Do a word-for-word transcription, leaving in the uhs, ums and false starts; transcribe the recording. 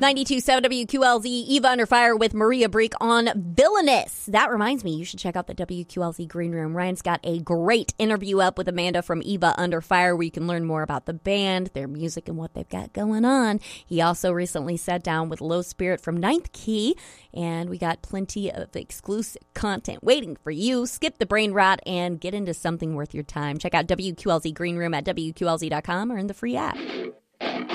ninety-two point seven W Q L Z, Eva Under Fire with Maria Breek on Villainous. That reminds me, you should check out the W Q L Z Green Room. Ryan's got a great interview up with Amanda from Eva Under Fire where you can learn more about the band, their music, and what they've got going on. He also recently sat down with Low Spirit from Ninth Key, and we got plenty of exclusive content waiting for you. Skip the brain rot and get into something worth your time. Check out W Q L Z Green Room at W Q L Z dot com or in the free app.